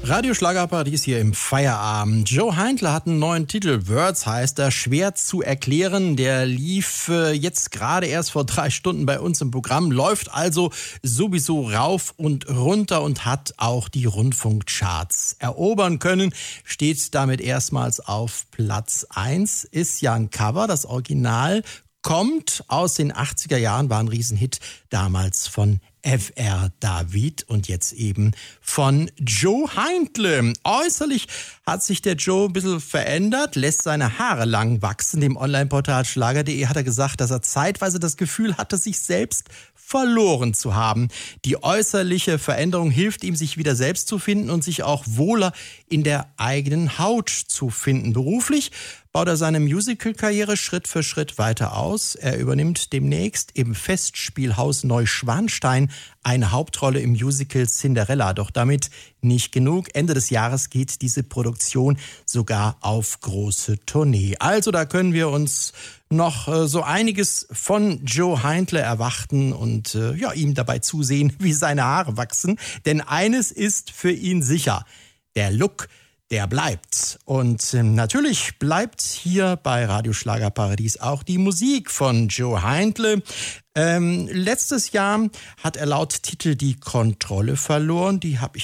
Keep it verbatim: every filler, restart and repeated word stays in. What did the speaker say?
Radio Schlagerparadies hier im Feierabend. Joe Heindle hat einen neuen Titel. Words heißt er, schwer zu erklären. Der lief äh, jetzt gerade erst vor drei Stunden bei uns im Programm, läuft also sowieso rauf und runter und hat auch die Rundfunkcharts erobern können. Steht damit erstmals auf Platz eins. Ist ja ein Cover, das Original kommt aus den achtziger Jahren, war ein Riesenhit damals von F R David und jetzt eben von Joe Heindle. Äußerlich hat sich der Joe ein bisschen verändert, lässt seine Haare lang wachsen. Dem Online-Portal schlager punkt de hat er gesagt, dass er zeitweise das Gefühl hatte, sich selbst verloren zu haben. Die äußerliche Veränderung hilft ihm, sich wieder selbst zu finden und sich auch wohler in der eigenen Haut zu finden. Beruflich baut er seine Musical-Karriere Schritt für Schritt weiter aus. Er übernimmt demnächst im Festspielhaus Neuschwanstein eine Hauptrolle im Musical Cinderella. Doch damit nicht genug. Ende des Jahres geht diese Produktion sogar auf große Tournee. Also da können wir uns noch äh, so einiges von Joe Heindle erwarten und äh, ja, ihm dabei zusehen, wie seine Haare wachsen. Denn eines ist für ihn sicher: der Look, der bleibt. Und ähm, natürlich bleibt hier bei Radio Schlagerparadies auch die Musik von Joe Heindle. Ähm, letztes Jahr hat er laut Titel die Kontrolle verloren. Die habe ich